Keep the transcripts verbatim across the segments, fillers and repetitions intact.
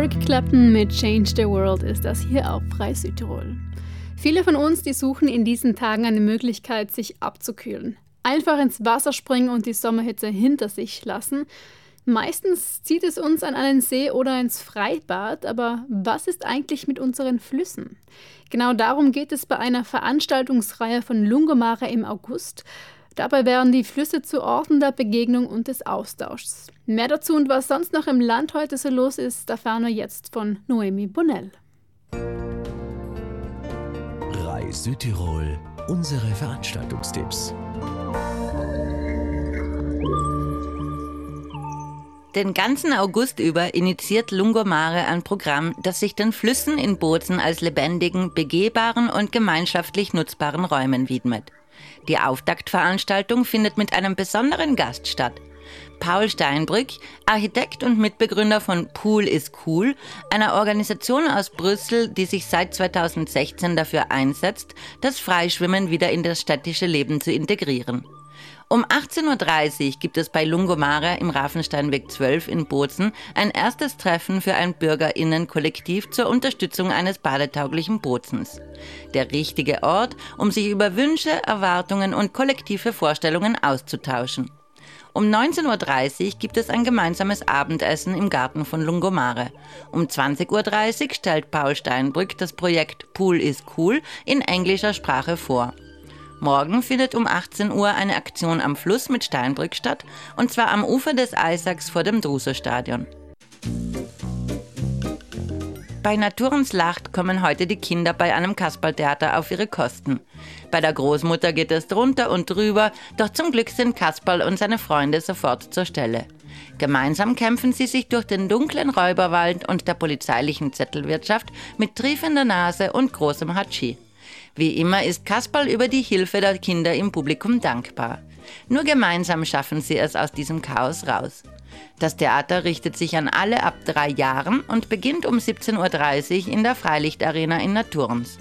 Eric Clapton mit Change the World ist das hier auf Frei Südtirol. Viele von uns, die suchen in diesen Tagen eine Möglichkeit, sich abzukühlen. Einfach ins Wasser springen und die Sommerhitze hinter sich lassen. Meistens zieht es uns an einen See oder ins Freibad, aber was ist eigentlich mit unseren Flüssen? Genau darum geht es bei einer Veranstaltungsreihe von Lungomare im August. Dabei werden die Flüsse zu Orten der Begegnung und des Austauschs. Mehr dazu und was sonst noch im Land heute so los ist, erfahren wir jetzt von Noemi Bonnell. Frei Südtirol, unsere Veranstaltungstipps. Den ganzen August über initiiert Lungomare ein Programm, das sich den Flüssen in Bozen als lebendigen, begehbaren und gemeinschaftlich nutzbaren Räumen widmet. Die Auftaktveranstaltung findet mit einem besonderen Gast statt. Paul Steinbrück, Architekt und Mitbegründer von Pool is Cool, einer Organisation aus Brüssel, die sich seit zweitausendsechzehn dafür einsetzt, das Freischwimmen wieder in das städtische Leben zu integrieren. Um achtzehn Uhr dreißig gibt es bei Lungomare im Ravensteinweg zwölf in Bozen ein erstes Treffen für ein BürgerInnen-Kollektiv zur Unterstützung eines badetauglichen Bozens. Der richtige Ort, um sich über Wünsche, Erwartungen und kollektive Vorstellungen auszutauschen. Um neunzehn Uhr dreißig gibt es ein gemeinsames Abendessen im Garten von Lungomare. Um zwanzig Uhr dreißig stellt Paul Steinbrück das Projekt Pool is Cool in englischer Sprache vor. Morgen findet um achtzehn Uhr eine Aktion am Fluss mit Steinbrück statt, und zwar am Ufer des Eisacks vor dem Druso-Stadion. Bei Naturens Lacht kommen heute die Kinder bei einem Kasperltheater auf ihre Kosten. Bei der Großmutter geht es drunter und drüber, doch zum Glück sind Kasperl und seine Freunde sofort zur Stelle. Gemeinsam kämpfen sie sich durch den dunklen Räuberwald und der polizeilichen Zettelwirtschaft mit triefender Nase und großem Hatschi. Wie immer ist Kasperl über die Hilfe der Kinder im Publikum dankbar. Nur gemeinsam schaffen sie es aus diesem Chaos raus. Das Theater richtet sich an alle ab drei Jahren und beginnt um siebzehn Uhr dreißig in der Freilichtarena in Naturns.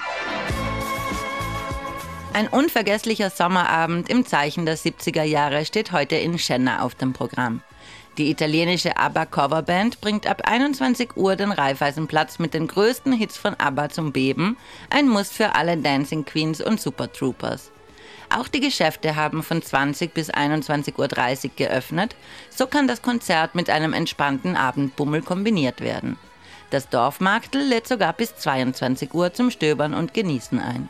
Ein unvergesslicher Sommerabend im Zeichen der siebziger Jahre steht heute in Schenna auf dem Programm. Die italienische ABBA-Coverband bringt ab einundzwanzig Uhr den Raiffeisenplatz mit den größten Hits von ABBA zum Beben, ein Muss für alle Dancing Queens und Super Troopers. Auch die Geschäfte haben von zwanzig bis einundzwanzig Uhr dreißig geöffnet, so kann das Konzert mit einem entspannten Abendbummel kombiniert werden. Das Dorfmarktl lädt sogar bis zweiundzwanzig Uhr zum Stöbern und Genießen ein.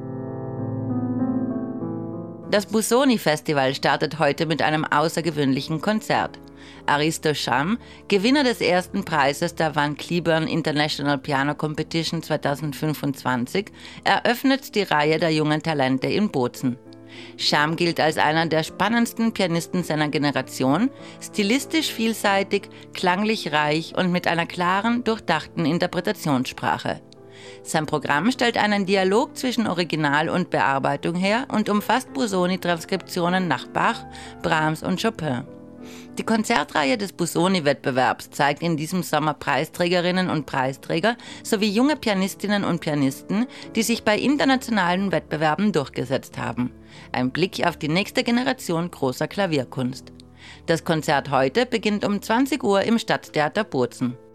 Das Busoni-Festival startet heute mit einem außergewöhnlichen Konzert. Aristo Scham, Gewinner des ersten Preises der Van Cliburn International Piano Competition zweitausendfünfundzwanzig, eröffnet die Reihe der jungen Talente in Bozen. Scham gilt als einer der spannendsten Pianisten seiner Generation, stilistisch vielseitig, klanglich reich und mit einer klaren, durchdachten Interpretationssprache. Sein Programm stellt einen Dialog zwischen Original und Bearbeitung her und umfasst Busoni-Transkriptionen nach Bach, Brahms und Chopin. Die Konzertreihe des Busoni-Wettbewerbs zeigt in diesem Sommer Preisträgerinnen und Preisträger sowie junge Pianistinnen und Pianisten, die sich bei internationalen Wettbewerben durchgesetzt haben. Ein Blick auf die nächste Generation großer Klavierkunst. Das Konzert heute beginnt um zwanzig Uhr im Stadttheater Bozen.